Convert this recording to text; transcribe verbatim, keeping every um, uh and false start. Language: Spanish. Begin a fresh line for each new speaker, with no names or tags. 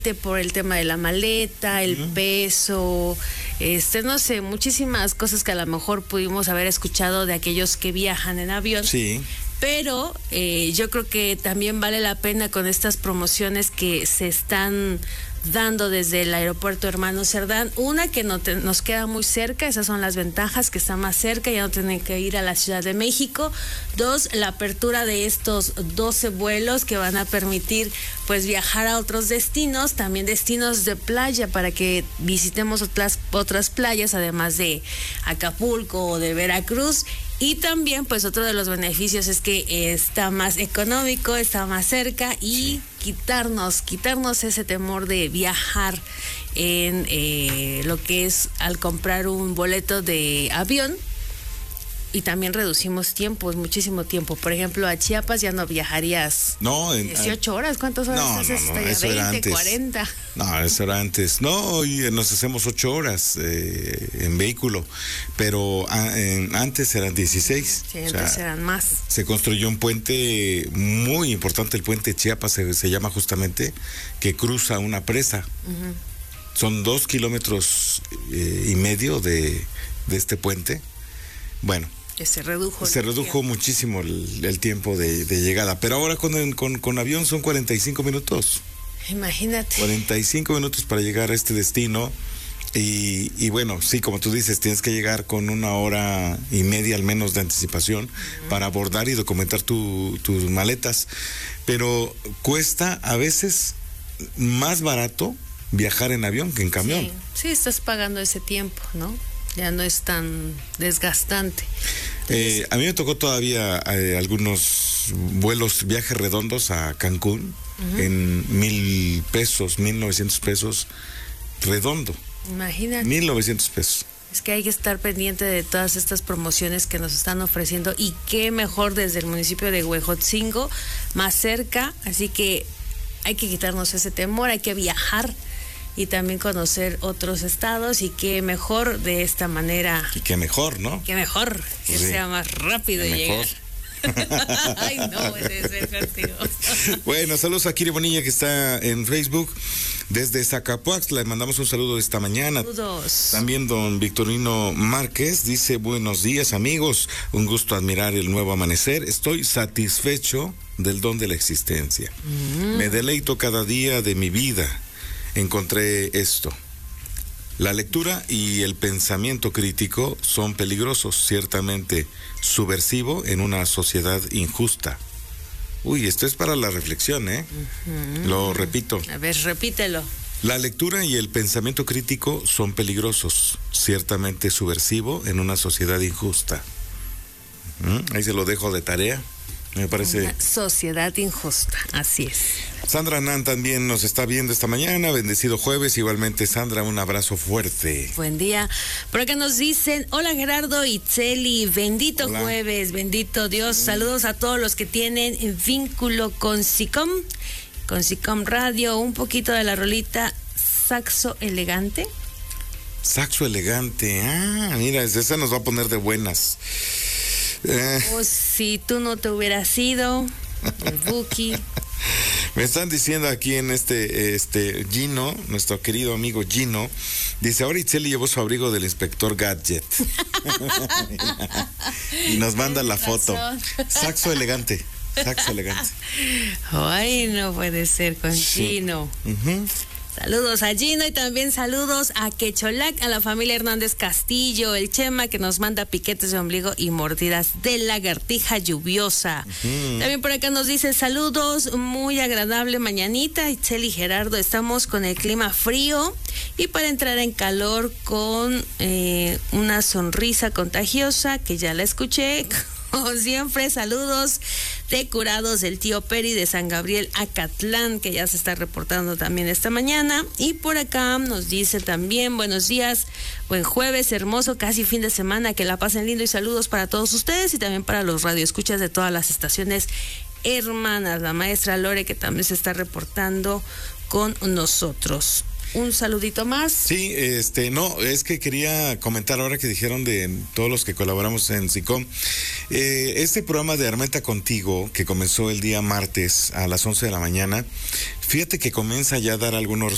por el tema de la maleta, el uh-huh. peso, este, no sé, muchísimas cosas que a lo mejor pudimos haber escuchado de aquellos que viajan en avión.
Sí.
Pero eh, yo creo que también vale la pena con estas promociones que se están dando desde el aeropuerto Hermano Cerdán. Una, que no te, nos queda muy cerca, esas son las ventajas, que está más cerca, ya no tienen que ir a la Ciudad de México. Dos, la apertura de estos doce vuelos que van a permitir pues viajar a otros destinos, también destinos de playa, para que visitemos otras, otras playas, además de Acapulco o de Veracruz. Y también, pues, otro de los beneficios es que está más económico, está más cerca y sí. quitarnos, quitarnos ese temor de viajar en eh, lo que es al comprar un boleto de avión. Y también reducimos tiempos, muchísimo tiempo. Por ejemplo, a Chiapas ya no viajarías
no, en,
dieciocho horas. ¿Cuántas horas
no,
haces?
No, no,
eso
veinte,
era antes. cuarenta.
No, eso era antes. No, y nos hacemos ocho horas eh, en vehículo, pero a, en, antes eran dieciséis.
Sí, antes o sea, eran más.
Se construyó un puente muy importante, el puente Chiapas se, se llama justamente, que cruza una presa. Uh-huh. Son dos kilómetros eh, y medio de, de este puente. Bueno.
Que se redujo.
Se redujo tiempo. muchísimo el, el tiempo de, de llegada, pero ahora con, con, con avión son cuarenta y cinco minutos.
Imagínate.
cuarenta y cinco minutos para llegar a este destino y, y bueno, sí, como tú dices, tienes que llegar con una hora y media al menos de anticipación uh-huh. para abordar y documentar tu, tus maletas, pero cuesta a veces más barato viajar en avión que en camión.
Sí, sí, estás pagando ese tiempo, ¿no? Ya no es tan desgastante.
Eh, a mí me tocó todavía eh, algunos vuelos, viajes redondos a Cancún uh-huh. en mil pesos, mil novecientos pesos redondo.
Imagínate.
Mil novecientos pesos.
Es que hay que estar pendiente de todas estas promociones que nos están ofreciendo y qué mejor desde el municipio de Huejotzingo, más cerca, así que hay que quitarnos ese temor, hay que viajar y también conocer otros estados y qué mejor de esta manera.
Y qué mejor, ¿no?
Qué mejor, que sí. sea más rápido
qué
llegar.
Mejor.
Ay, no, puede ser festivo.
Bueno, saludos a Kiri Bonilla que está en Facebook. Desde Zacapuax le mandamos un saludo esta mañana.
Saludos.
También don Victorino Márquez dice: buenos días, amigos. Un gusto admirar el nuevo amanecer. Estoy satisfecho del don de la existencia. Mm. Me deleito cada día de mi vida. Encontré esto. La lectura y el pensamiento crítico son peligrosos, ciertamente subversivo en una sociedad injusta. Uy, esto es para la reflexión, ¿eh? Uh-huh. Lo repito.
A ver, repítelo.
La lectura y el pensamiento crítico son peligrosos, ciertamente subversivo en una sociedad injusta. ¿Mm? Ahí se lo dejo de tarea. Me parece.
Una sociedad injusta, así es.
Sandra Nan también nos está viendo esta mañana. Bendecido jueves. Igualmente, Sandra, un abrazo fuerte.
Buen día. Por acá nos dicen: hola Gerardo y Tseli, bendito hola. Jueves, bendito Dios. Sí. Saludos a todos los que tienen vínculo con SICOM, con SICOM Radio. Un poquito de la rolita Saxo Elegante.
Saxo Elegante. Ah, mira, esa nos va a poner de buenas.
Eh. O si tú no te hubieras ido, el Buki.
Me están diciendo aquí en este, este Gino, nuestro querido amigo Gino, dice: ahora Itzeli llevó su abrigo del inspector Gadget. Y nos manda la foto. Saxo Elegante, Saxo Elegante.
Ay, no puede ser con sí. Gino. Uh-huh. Saludos a Gino y también saludos a Quecholac, a la familia Hernández Castillo, el Chema que nos manda piquetes de ombligo y mordidas de lagartija lluviosa. Uh-huh. También por acá nos dice: saludos, muy agradable mañanita, Itzel y Gerardo, estamos con el clima frío y para entrar en calor con eh, una sonrisa contagiosa que ya la escuché. Como siempre, saludos de Curados del Tío Peri de San Gabriel Acatlán, que ya se está reportando también esta mañana. Y por acá nos dice también: buenos días, buen jueves, hermoso, casi fin de semana, que la pasen lindo y saludos para todos ustedes y también para los radioescuchas de todas las estaciones hermanas. La maestra Lore, que también se está reportando con nosotros. Un saludito más.
Sí, este, no, es que quería comentar ahora que dijeron de todos los que colaboramos en SICOM. Eh, este programa de Armenta Contigo, que comenzó el día martes a las once de la mañana, fíjate que comienza ya a dar algunos